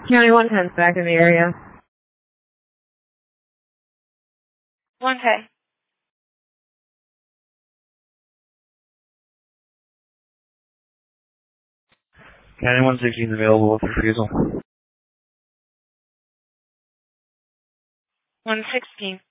County 110's back in the area. 110. County 116 is available with refusal. 116.